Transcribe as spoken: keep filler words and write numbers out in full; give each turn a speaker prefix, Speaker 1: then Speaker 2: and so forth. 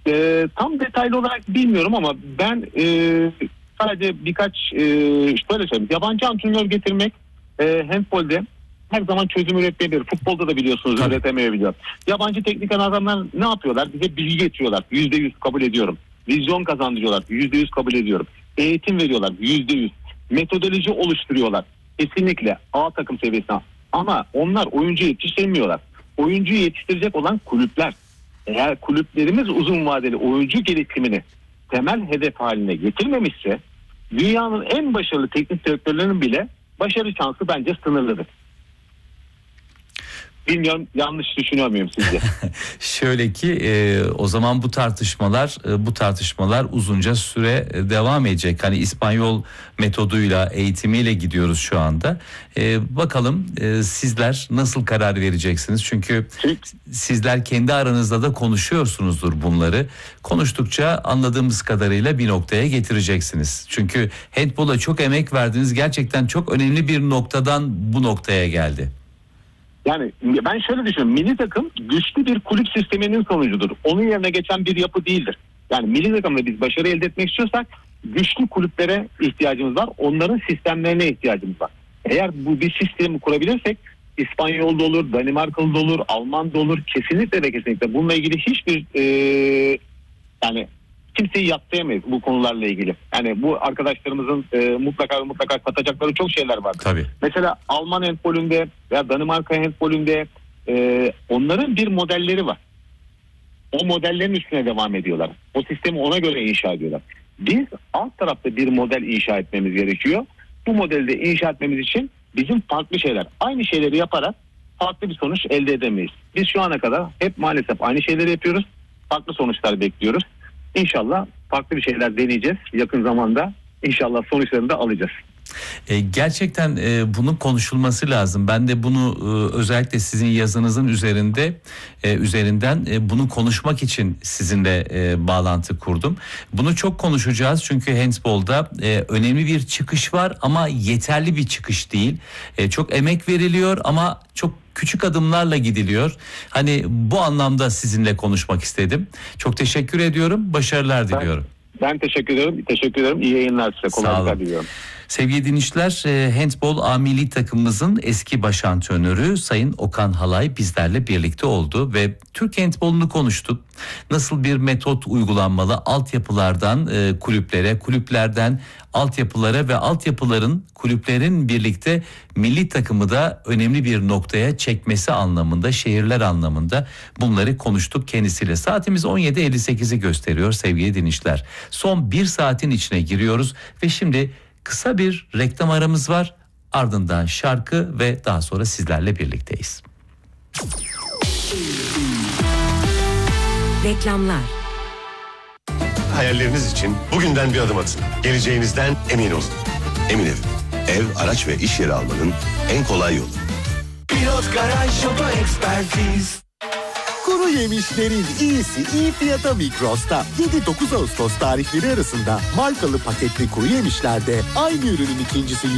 Speaker 1: E, tam detaylı olarak bilmiyorum ama ben e, sadece birkaç e, şöyle söyleyeyim. Yabancı antrenör getirmek e, handbolde her zaman çözüm üretmeyebilir. Futbolda da biliyorsunuz
Speaker 2: Tabii.
Speaker 1: üretemeyebiliyor. Yabancı teknik adamlar ne yapıyorlar? Bize bilgi getiriyorlar. Yüzde yüz kabul ediyorum. Vizyon kazandırıyorlar. Yüzde yüz kabul ediyorum. Eğitim veriyorlar. Yüzde yüz. Metodoloji oluşturuyorlar. Kesinlikle A takım seviyesine. Ama onlar oyuncu yetiştirmiyorlar. Oyuncuyu yetiştirecek olan kulüpler. Eğer kulüplerimiz uzun vadeli oyuncu gelişimini temel hedef haline getirmemişse dünyanın en başarılı teknik direktörlerinin bile başarı şansı bence sınırlıdır. Bilmiyorum, yanlış düşünüyor muyum sizce?
Speaker 2: Şöyle ki e, o zaman bu tartışmalar e, bu tartışmalar uzunca süre e, devam edecek. Hani İspanyol metoduyla, eğitimiyle gidiyoruz şu anda. E, bakalım e, sizler nasıl karar vereceksiniz? Çünkü sizler kendi aranızda da konuşuyorsunuzdur bunları. Konuştukça anladığımız kadarıyla bir noktaya getireceksiniz. Çünkü handbola çok emek verdiniz. Gerçekten çok önemli bir noktadan bu noktaya geldi.
Speaker 1: Yani ben şöyle düşünüyorum. Milli takım güçlü bir kulüp sisteminin sonucudur. Onun yerine geçen bir yapı değildir. Yani milli takımda biz başarı elde etmek istiyorsak güçlü kulüplere ihtiyacımız var. Onların sistemlerine ihtiyacımız var. Eğer bu bir sistemi kurabilirsek İspanyol da olur, Danimarkalı da olur, Alman da olur. Kesinlikle ve kesinlikle bununla ilgili hiçbir e, yani kimseyi yadsıyamayız bu konularla ilgili. Yani bu arkadaşlarımızın e, mutlaka mutlaka katacakları çok şeyler var.
Speaker 2: Tabii.
Speaker 1: Mesela Alman handbolünde veya Danimarka handbolünde e, onların bir modelleri var. O modellerin üstüne devam ediyorlar. O sistemi ona göre inşa ediyorlar. Biz alt tarafta bir model inşa etmemiz gerekiyor. Bu modeli de inşa etmemiz için bizim farklı şeyler, aynı şeyleri yaparak farklı bir sonuç elde edemeyiz. Biz şu ana kadar hep maalesef aynı şeyleri yapıyoruz. Farklı sonuçlar bekliyoruz. İnşallah farklı bir şeyler deneyeceğiz. Yakın zamanda İnşallah sonuçlarını da alacağız.
Speaker 2: E, gerçekten e, bunun konuşulması lazım. Ben de bunu e, özellikle sizin yazınızın üzerinde e, üzerinden e, bunu konuşmak için sizinle e, bağlantı kurdum. Bunu çok konuşacağız çünkü handbolda e, önemli bir çıkış var ama yeterli bir çıkış değil. E, çok emek veriliyor ama çok küçük adımlarla gidiliyor. Hani bu anlamda sizinle konuşmak istedim. Çok teşekkür ediyorum. Başarılar diliyorum.
Speaker 1: Ben, ben teşekkür ederim. Teşekkür ederim. İyi yayınlar size. Kolaylıklar diliyorum.
Speaker 2: Sevgili dinleyiciler, handbol A milli takımımızın eski baş antrenörü Sayın Okan Halay bizlerle birlikte oldu ve Türk handbolunu konuştuk. Nasıl bir metot uygulanmalı altyapılardan e, kulüplere, kulüplerden altyapılara ve altyapıların kulüplerin birlikte milli takımı da önemli bir noktaya çekmesi anlamında, şehirler anlamında bunları konuştuk kendisiyle. Saatimiz on yedi elli sekizi gösteriyor sevgili dinleyiciler. Son bir saatin içine giriyoruz ve şimdi kısa bir reklam aramız var. Ardından şarkı ve daha sonra sizlerle birlikteyiz.
Speaker 3: Reklamlar.
Speaker 4: Hayalleriniz için bugünden bir adım atın. Geleceğinizden emin olun. Emin Ev. Ev, araç ve iş yeri almanın en kolay yolu.
Speaker 5: Pilot Garaj Oto Ekspertiz.
Speaker 6: Kuru yemişlerin iyisi iyi fiyata Migros'ta. yedi dokuz Ağustos tarihleri arasında markalı paketli kuru yemişlerde aynı ürünün ikincisi